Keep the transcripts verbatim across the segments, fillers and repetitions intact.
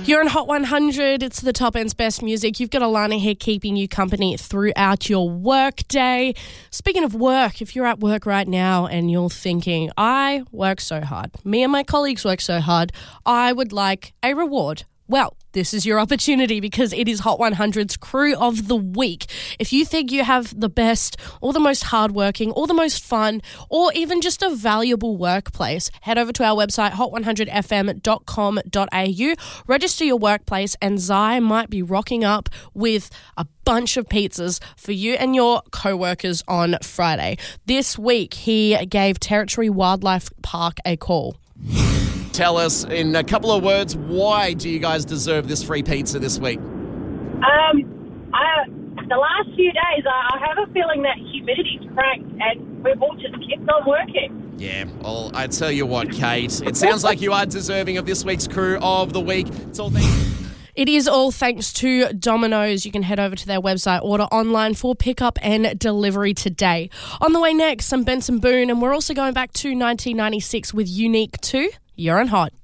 You're on Hot one hundred. It's the top end's best music. You've got Alana here keeping you company throughout your work day. Speaking of work, if you're at work right now and you're thinking, I work so hard, me and my colleagues work so hard, I would like a reward. Well, this is your opportunity because it is Hot one hundred's Crew of the Week. If you think you have the best or the most hardworking or the most fun or even just a valuable workplace, head over to our website, hot one hundred f m dot com dot a u, register your workplace, and Zai might be rocking up with a bunch of pizzas for you and your co-workers on Friday. This week, he gave Territory Wildlife Park a call. Tell us in a couple of words, why do you guys deserve this free pizza this week? Um, I, the last few days, I have a feeling that humidity's cranked and we've all just kept on working. Yeah, well, I tell you what, Kate, it sounds like you are deserving of this week's Crew of the Week. It's all thanks. It is all thanks to Domino's. You can head over to their website, order online for pickup and delivery today. On the way next, some Benson Boone, and we're also going back to nineteen ninety-six with Unique two. You're on Hot.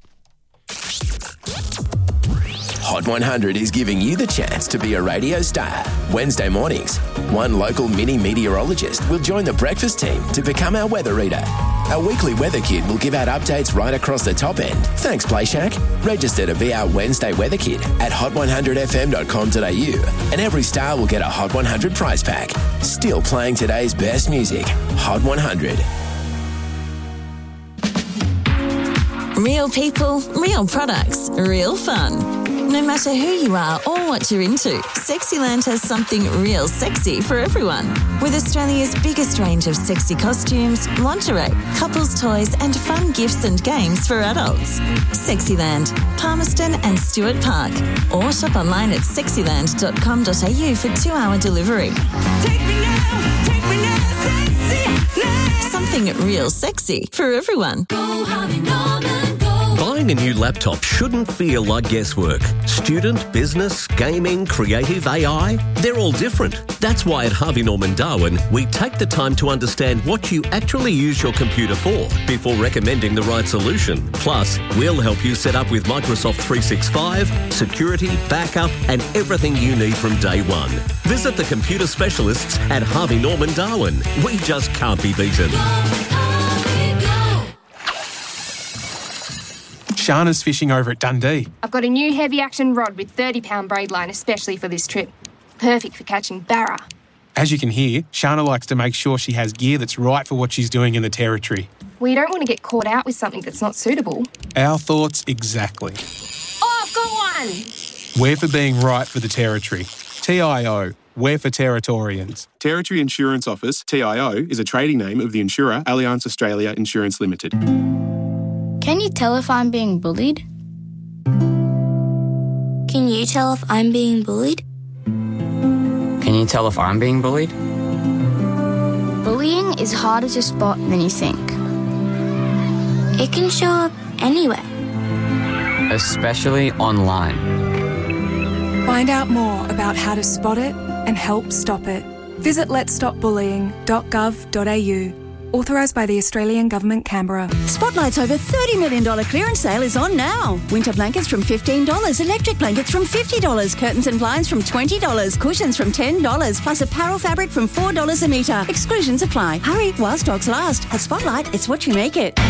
Hot one hundred is giving you the chance to be a radio star. Wednesday mornings, one local mini meteorologist will join the breakfast team to become our weather reader. Our weekly weather kid will give out updates right across the top end. Thanks, Play Shack. Register to be our Wednesday weather kid at hot one hundred f m dot com dot a u, and every star will get a Hot one hundred prize pack. Still playing today's best music. Hot one hundred. Real people, real products, real fun. No matter who you are or what you're into, Sexyland has something real sexy for everyone. With Australia's biggest range of sexy costumes, lingerie, couples toys and fun gifts and games for adults. Sexyland, Palmerston and Stuart Park. Or shop online at sexyland dot com dot a u for two-hour delivery. Take me now, take me now, Sexyland. Something real sexy for everyone. Go Harvey Norman, go. Buying a new laptop shouldn't feel like guesswork. Student, business, gaming, creative, A I, they're all different. That's why at Harvey Norman Darwin, we take the time to understand what you actually use your computer for before recommending the right solution. Plus, we'll help you set up with Microsoft three sixty-five, security, backup, and everything you need from day one. Visit the computer specialists at Harvey Norman Darwin. We just can't be beaten. Shana's fishing over at Dundee. I've got a new heavy action rod with thirty pound braid line especially for this trip. Perfect for catching barra. As you can hear, Shana likes to make sure she has gear that's right for what she's doing in the Territory. Well, you don't want to get caught out with something that's not suitable. Our thoughts exactly. Oh, I've got one! We're for being right for the Territory. T I O. We're for Territorians. Territory Insurance Office, T I O, is a trading name of the insurer Allianz Australia Insurance Limited. Can you tell if I'm being bullied? Can you tell if I'm being bullied? Can you tell if I'm being bullied? Bullying is harder to spot than you think. It can show up anywhere. Especially online. Find out more about how to spot it and help stop it. Visit lets stop bullying dot gov dot a u. Authorised by the Australian Government, Canberra. Spotlight's over thirty million dollars clearance sale is on now. Winter blankets from fifteen dollars, electric blankets from fifty dollars, curtains and blinds from twenty dollars, cushions from ten dollars, plus apparel fabric from four dollars a metre. Exclusions apply. Hurry while stocks last. At Spotlight, it's what you make it.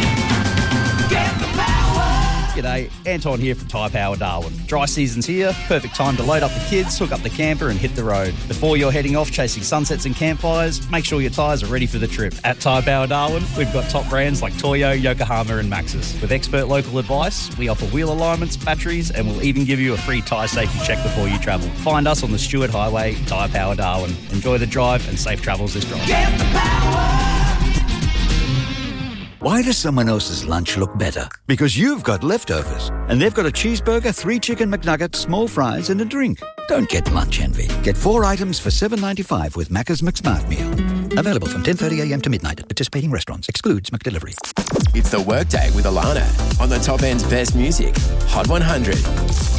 G'day, Anton here from Tyre Power Darwin. Dry season's here, perfect time to load up the kids, hook up the camper and hit the road. Before you're heading off chasing sunsets and campfires, make sure your tyres are ready for the trip. At Tyre Power Darwin, we've got top brands like Toyo, Yokohama and Maxxis. With expert local advice, we offer wheel alignments, batteries and we'll even give you a free tyre safety check before you travel. Find us on the Stuart Highway, Tyre Power Darwin. Enjoy the drive and safe travels this drive. Get the power! Why does someone else's lunch look better? Because you've got leftovers. And they've got a cheeseburger, three chicken McNuggets, small fries and a drink. Don't get lunch envy. Get four items for seven dollars ninety-five with Macca's McSmart Meal. Available from ten thirty a m to midnight at participating restaurants. Excludes McDelivery. It's the Workday with Alana on the top end's best music. Hot one hundred.